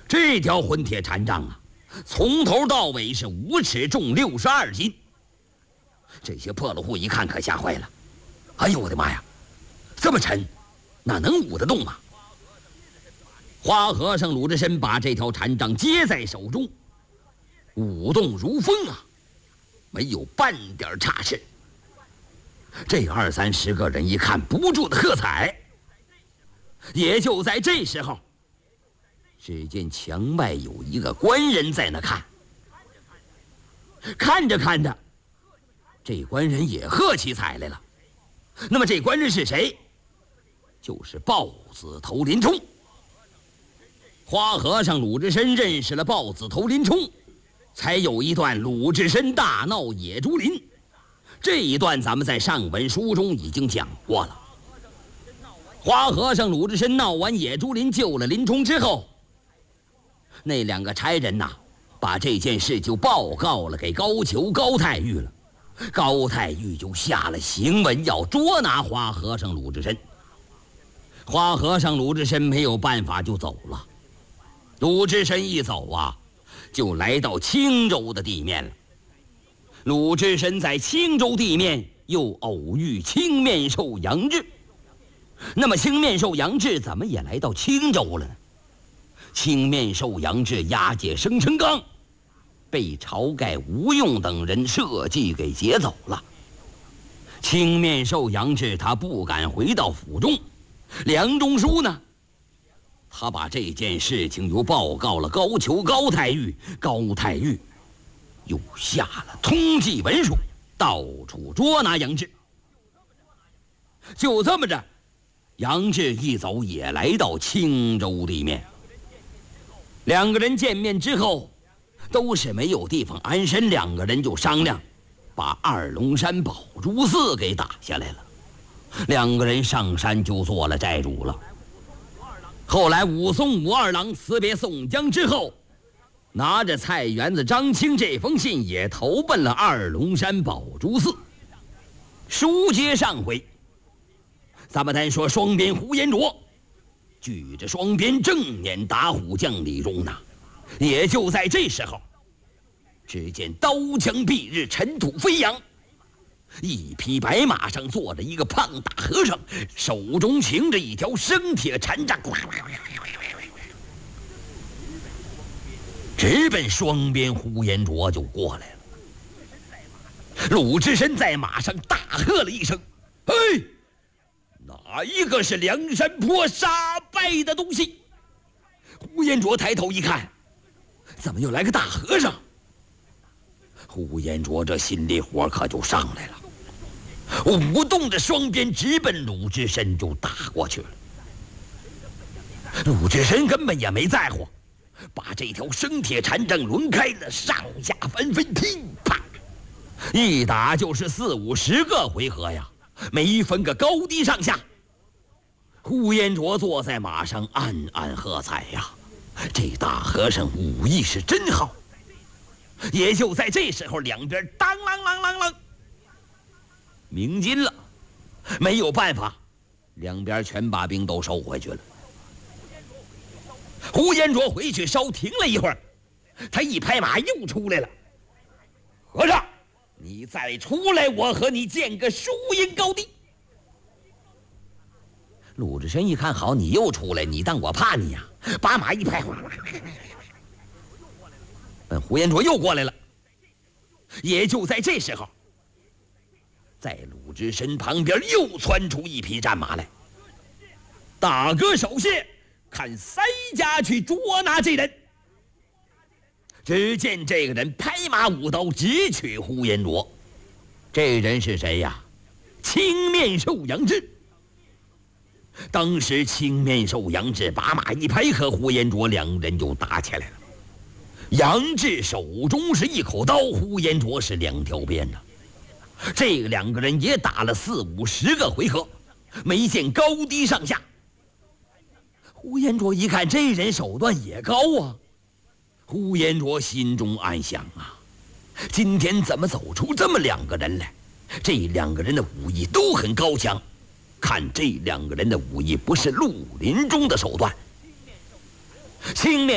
这条混铁禅杖啊，从头到尾是5尺，重62斤。这些破了户一看可吓坏了，哎呦我的妈呀，这么沉，哪能舞得动啊？花和尚鲁智深把这条禅杖接在手中，舞动如风啊，没有半点差池。这20-30个人一看，不住的喝彩。也就在这时候，只见墙外有一个官人在那看，看着看着，这官人也喝起彩来了。那么这官人是谁？就是豹子头林冲。花和尚鲁智深认识了豹子头林冲，才有一段鲁智深大闹野猪林。这一段咱们在上文书中已经讲过了。花和尚鲁智深闹完野猪林，救了林冲之后，那2个差人呐，把这件事就报告了给高俅高太尉了。高太尉就下了行文，要捉拿花和尚鲁智深。花和尚鲁智深没有办法就走了。鲁智深一走啊，就来到青州的地面了。鲁智深在青州地面又偶遇青面兽杨志。那么青面兽杨志怎么也来到青州了呢？青面兽杨志押解生辰纲，被晁盖、吴用等人设计给劫走了。青面兽杨志他不敢回到府中，梁中书呢，他把这件事情又报告了高俅高太尉，高太尉又下了通缉文书，到处捉拿杨志。就这么着，杨志一走也来到青州地面。2个人见面之后，都是没有地方安身，2个人就商量，把二龙山宝珠寺给打下来了。2个人上山就做了寨主了。后来武松、武二郎辞别宋江之后，拿着菜园子张青这封信也投奔了二龙山宝珠寺。书接上回，咱们单说双鞭呼延灼举着双鞭正撵打虎将李荣呢。也就在这时候，只见刀枪蔽日，尘土飞扬，一匹白马上坐着一个胖大和尚，手中擎着一条生铁禅杖，直奔双鞭呼延灼就过来了。鲁智深在马上大喝了一声：“嘿，哪一个是梁山泊杀败的东西？”呼延灼抬头一看，怎么又来个大和尚？呼延灼这心里火可就上来了，舞动着双鞭直奔鲁智深就打过去了。鲁智深根本也没在乎，把这条生铁禅杖抡开了，上下翻飞，噼啪，一打就是40-50个回合呀，没分个高低上下。呼延灼坐在马上暗暗喝彩呀，这大和尚武艺是真好。也就在这时候，2边当啷啷啷啷鸣金了，没有办法，2边全把兵都收回去了。呼延灼回去稍停了一会儿，他一拍马又出来了：“和尚，你再出来，我和你见个输赢高低。”鲁智深一看，好，你又出来，你当我怕你呀？把马一拍，呼延灼又过来了。也就在这时候，在鲁智深旁边又窜出一匹战马来。大哥手下，看3家去捉拿这人。只见这个人拍马舞刀直取呼延灼。这人是谁呀？青面兽杨志。当时青面兽杨志把马一拍，和呼延灼2人就打起来了。杨志手中是一口刀，呼延灼是2条鞭呢。这2个人也打了40-50个回合，没见高低上下。呼延灼一看，这人手段也高啊。呼延灼心中暗想啊，今天怎么走出这么2个人来？这2个人的武艺都很高强，看这2个人的武艺不是绿林中的手段。青面